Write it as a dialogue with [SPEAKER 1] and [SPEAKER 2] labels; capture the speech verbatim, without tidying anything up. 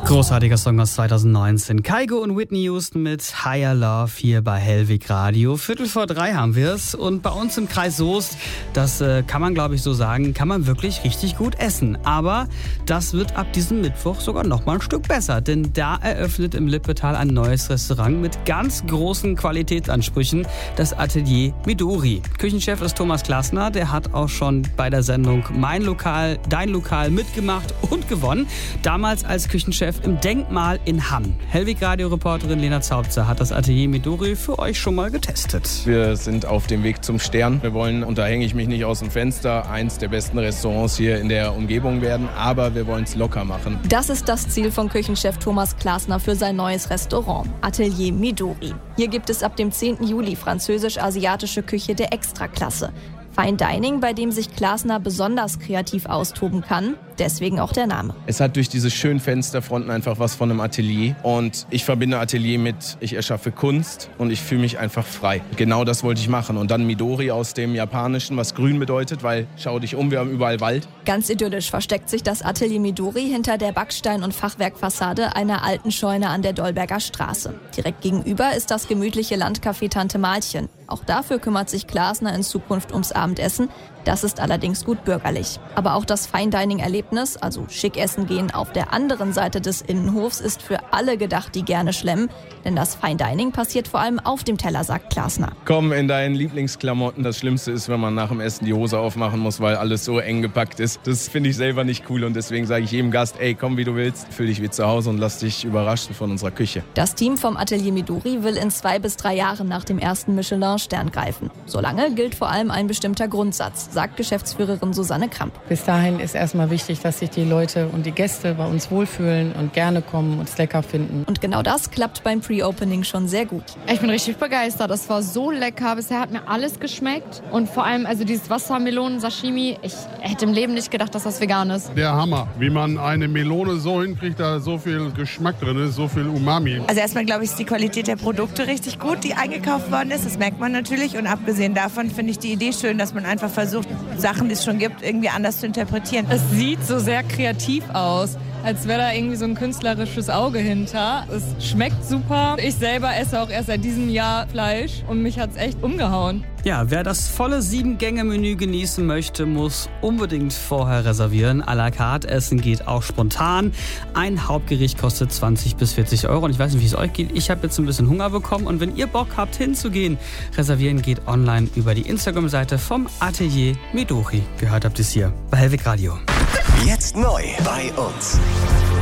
[SPEAKER 1] Großartiger Song aus zweitausendneunzehn. Kygo und Whitney Houston mit Higher Love hier bei Hellwig Radio. Viertel vor drei haben wir es. Und bei uns im Kreis Soest, das äh, kann man glaube ich so sagen, kann man wirklich richtig gut essen. Aber das wird ab diesem Mittwoch sogar noch mal ein Stück besser. Denn da eröffnet im Lippetal ein neues Restaurant mit ganz großen Qualitätsansprüchen, das Atelier Midori. Küchenchef ist Thomas Klassner. Der hat auch schon bei der Sendung Mein Lokal, Dein Lokal mitgemacht und gewonnen. Damals als Küchenchef im Denkmal in Hamm. Hellwig-Radio-Reporterin Lena Zaubzer hat das Atelier Midori für euch schon mal getestet.
[SPEAKER 2] Wir sind auf dem Weg zum Stern. Wir wollen, und da hänge ich mich nicht aus dem Fenster, eins der besten Restaurants hier in der Umgebung werden, aber wir wollen es locker machen.
[SPEAKER 3] Das ist das Ziel von Küchenchef Thomas Klassner für sein neues Restaurant, Atelier Midori. Hier gibt es ab dem zehnten Juli französisch-asiatische Küche der Extraklasse. Fine Dining, bei dem sich Klassner besonders kreativ austoben kann. Deswegen auch der Name.
[SPEAKER 2] Es hat durch diese schönen Fensterfronten einfach was von einem Atelier. Und ich verbinde Atelier mit, ich erschaffe Kunst und ich fühle mich einfach frei. Genau das wollte ich machen. Und dann Midori aus dem Japanischen, was grün bedeutet, weil schau dich um, wir haben überall Wald.
[SPEAKER 3] Ganz idyllisch versteckt sich das Atelier Midori hinter der Backstein- und Fachwerkfassade einer alten Scheune an der Dolberger Straße. Direkt gegenüber ist das gemütliche Landcafé Tante Malchen. Auch dafür kümmert sich Klassner in Zukunft ums Abendessen. Das ist allerdings gut bürgerlich. Aber auch das Fine-Dining-Erlebnis, also schick essen gehen auf der anderen Seite des Innenhofs, ist für alle gedacht, die gerne schlemmen. Denn das Fine-Dining passiert vor allem auf dem Teller, sagt Klassner.
[SPEAKER 2] Komm in deinen Lieblingsklamotten. Das Schlimmste ist, wenn man nach dem Essen die Hose aufmachen muss, weil alles so eng gepackt ist. Das finde ich selber nicht cool und deswegen sage ich jedem Gast, ey, komm wie du willst, fühl dich wie zu Hause und lass dich überraschen von unserer Küche.
[SPEAKER 3] Das Team vom Atelier Midori will in zwei bis drei Jahren nach dem ersten Michelin-Stern greifen. Solange gilt vor allem ein bestimmter Grundsatz, sagt Geschäftsführerin Susanne Kramp.
[SPEAKER 4] Bis dahin ist erstmal wichtig, dass sich die Leute und die Gäste bei uns wohlfühlen und gerne kommen und es lecker finden.
[SPEAKER 3] Und genau das klappt beim Pre-Opening schon sehr gut.
[SPEAKER 5] Ich bin richtig begeistert. Das war so lecker. Bisher hat mir alles geschmeckt. Und vor allem also dieses Wassermelonen-Sashimi. Ich hätte im Leben nicht gedacht, dass das vegan ist.
[SPEAKER 6] Der Hammer. Wie man eine Melone so hinkriegt, da so viel Geschmack drin ist, so viel Umami.
[SPEAKER 7] Also erstmal glaube ich, ist die Qualität der Produkte richtig gut, die eingekauft worden ist. Das merkt man natürlich. Und abgesehen davon finde ich die Idee schön, dass man einfach versucht, Sachen, die es schon gibt, irgendwie anders zu interpretieren.
[SPEAKER 8] Es sieht so sehr kreativ aus, als wäre da irgendwie so ein künstlerisches Auge hinter. Es schmeckt super. Ich selber esse auch erst seit diesem Jahr Fleisch und mich hat es echt umgehauen.
[SPEAKER 1] Ja, wer das volle Sieben-Gänge-Menü genießen möchte, muss unbedingt vorher reservieren. À la carte essen geht auch spontan. Ein Hauptgericht kostet zwanzig bis vierzig Euro. Und ich weiß nicht, wie es euch geht. Ich habe jetzt ein bisschen Hunger bekommen. Und wenn ihr Bock habt, hinzugehen, reservieren geht online über die Instagram-Seite vom Atelier Midori. Gehört habt ihr es hier bei Hellwig Radio.
[SPEAKER 9] Jetzt neu bei uns.